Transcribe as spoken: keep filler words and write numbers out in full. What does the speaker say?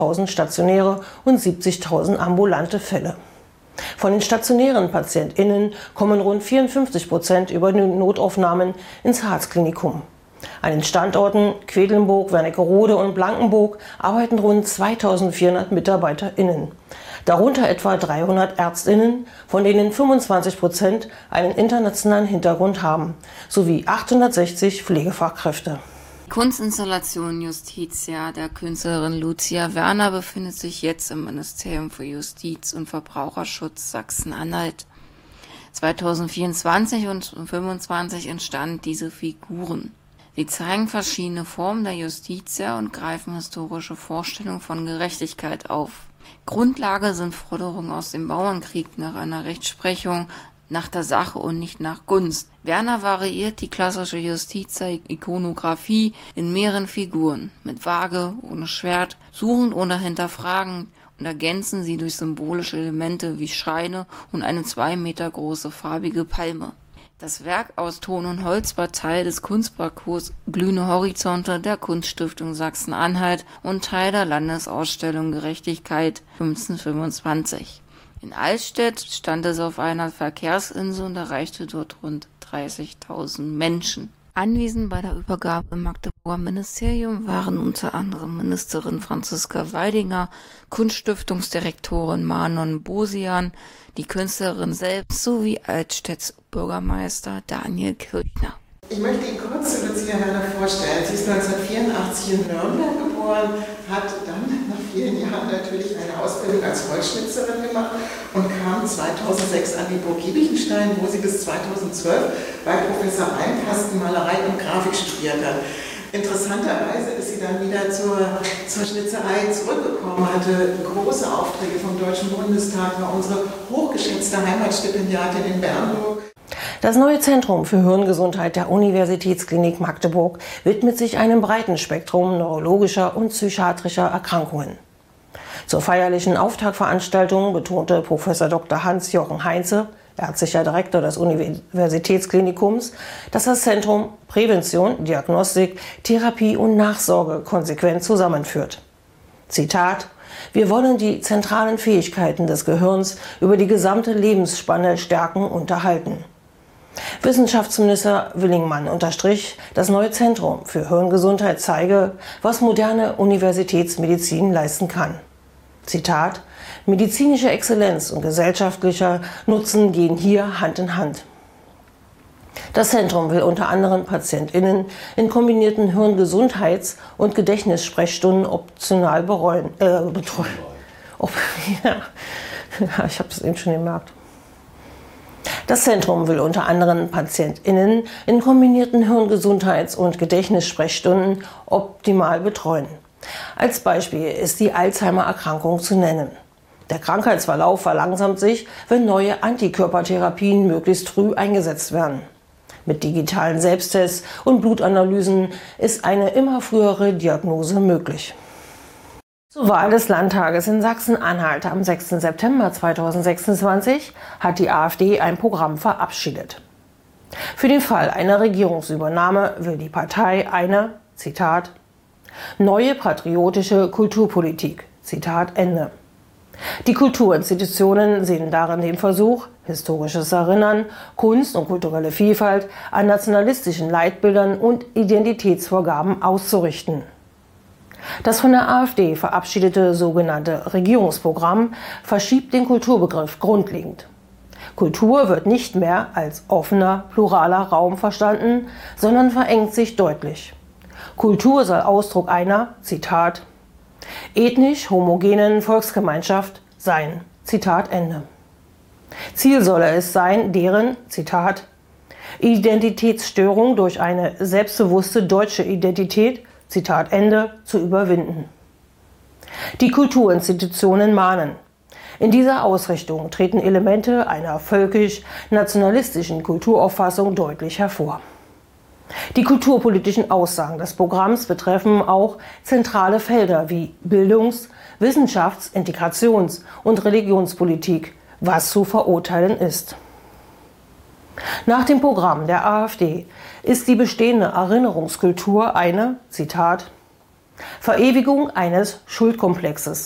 tausend stationäre und siebzigtausend ambulante Fälle. Von den stationären PatientInnen kommen rund vierundfünfzig Prozent über die Notaufnahmen ins Harzklinikum. An den Standorten Quedlinburg, Wernigerode und Blankenburg arbeiten rund zweitausendvierhundert MitarbeiterInnen. Darunter etwa dreihundert ÄrztInnen, von denen fünfundzwanzig Prozent einen internationalen Hintergrund haben, sowie achthundertsechzig Pflegefachkräfte. Die Kunstinstallation Justitia der Künstlerin Lucia Werner befindet sich jetzt im Ministerium für Justiz und Verbraucherschutz Sachsen-Anhalt. zweitausendvierundzwanzig und zweitausendfünfundzwanzig entstanden diese Figuren. Sie zeigen verschiedene Formen der Justitia und greifen historische Vorstellungen von Gerechtigkeit auf. Grundlage sind Forderungen aus dem Bauernkrieg nach einer Rechtsprechung nach der Sache und nicht nach Gunst. Werner variiert die klassische Justitia-Ikonographie in mehreren Figuren, mit Waage, ohne Schwert, suchend oder hinterfragend, und ergänzen sie durch symbolische Elemente wie Schreine und eine zwei Meter große farbige Palme. Das Werk aus Ton und Holz war Teil des Kunstparcours Glühende Horizonte der Kunststiftung Sachsen-Anhalt und Teil der Landesausstellung Gerechtigkeit fünfzehnhundertfünfundzwanzig. In Altstedt stand es auf einer Verkehrsinsel und erreichte dort rund dreißigtausend Menschen. Anwesend bei der Übergabe im Magdeburger Ministerium waren unter anderem Ministerin Franziska Weidinger, Kunststiftungsdirektorin Manon Bosian, die Künstlerin selbst sowie Altstedts Bürgermeister Daniel Kirchner. Ich möchte Ihnen kurz Lucia Werner vorstellen. Sie ist neunzehnhundertvierundachtzig in Nürnberg geboren, hat dann nach vielen Jahren natürlich eine Ausbildung als Holzschnitzerin gemacht und kam zweitausendsechs an die Burg Giebichenstein, wo sie bis zweitausendzwölf bei Professor Almkasten Malerei und Grafik studierte. Interessanterweise ist sie dann wieder zur, zur Schnitzerei zurückgekommen, hatte große Aufträge vom Deutschen Bundestag, war unsere hochgeschätzte Heimatstipendiatin in Bernburg. Das neue Zentrum für Hirngesundheit der Universitätsklinik Magdeburg widmet sich einem breiten Spektrum neurologischer und psychiatrischer Erkrankungen. Zur feierlichen Auftaktveranstaltung betonte Professor Doktor Hans-Jochen Heinze, ärztlicher Direktor des Universitätsklinikums, dass das Zentrum Prävention, Diagnostik, Therapie und Nachsorge konsequent zusammenführt. Zitat: Wir wollen die zentralen Fähigkeiten des Gehirns über die gesamte Lebensspanne stärken und erhalten. Wissenschaftsminister Willingmann unterstrich, das neue Zentrum für Hirngesundheit zeige, was moderne Universitätsmedizin leisten kann. Zitat: Medizinische Exzellenz und gesellschaftlicher Nutzen gehen hier Hand in Hand. Das Zentrum will unter anderem PatientInnen in kombinierten Hirngesundheits- und Gedächtnissprechstunden optional bereuen, äh, betreuen. Ob, ja, ich habe es eben schon gemerkt. Das Zentrum will unter anderem PatientInnen in kombinierten Hirngesundheits- und Gedächtnissprechstunden optimal betreuen. Als Beispiel ist die Alzheimer-Erkrankung zu nennen. Der Krankheitsverlauf verlangsamt sich, wenn neue Antikörpertherapien möglichst früh eingesetzt werden. Mit digitalen Selbsttests und Blutanalysen ist eine immer frühere Diagnose möglich. Zur Wahl des Landtages in Sachsen-Anhalt am sechsten September zweitausendsechsundzwanzig hat die AfD ein Programm verabschiedet. Für den Fall einer Regierungsübernahme will die Partei eine, Zitat, neue patriotische Kulturpolitik, Zitat Ende. Die Kulturinstitutionen sehen darin den Versuch, historisches Erinnern, Kunst und kulturelle Vielfalt an nationalistischen Leitbildern und Identitätsvorgaben auszurichten. Das von der AfD verabschiedete sogenannte Regierungsprogramm verschiebt den Kulturbegriff grundlegend. Kultur wird nicht mehr als offener, pluraler Raum verstanden, sondern verengt sich deutlich. Kultur soll Ausdruck einer, Zitat, ethnisch homogenen Volksgemeinschaft sein, Zitat Ende. Ziel solle es sein, deren, Zitat, Identitätsstörung durch eine selbstbewusste deutsche Identität, Zitat Ende, zu überwinden. Die Kulturinstitutionen mahnen. In dieser Ausrichtung treten Elemente einer völkisch-nationalistischen Kulturauffassung deutlich hervor. Die kulturpolitischen Aussagen des Programms betreffen auch zentrale Felder wie Bildungs-, Wissenschafts-, Integrations- und Religionspolitik, was zu verurteilen ist. Nach dem Programm der AfD ist die bestehende Erinnerungskultur eine, Zitat, Verewigung eines Schuldkomplexes.